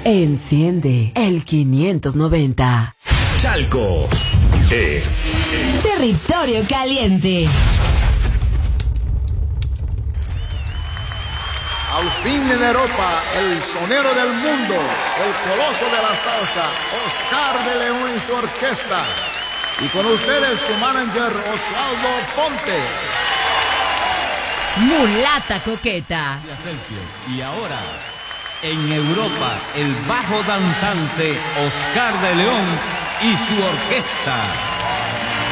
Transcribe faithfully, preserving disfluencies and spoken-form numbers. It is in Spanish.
Enciende el quinientos noventa. Chalco es Territorio Caliente. Al fin en Europa, el sonero del mundo, el coloso de la salsa, Oscar de León y su orquesta. Y con ustedes su manager Osvaldo Ponte. Mulata coqueta. Y ahora, en Europa, el bajo danzante Oscar de León y su orquesta.